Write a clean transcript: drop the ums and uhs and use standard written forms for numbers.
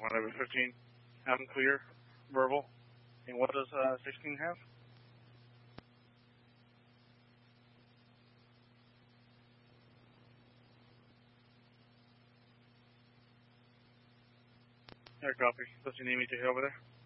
whatever, 15. Have them clear, verbal. And what does 16 have? There, copy. Does you need me to head over there?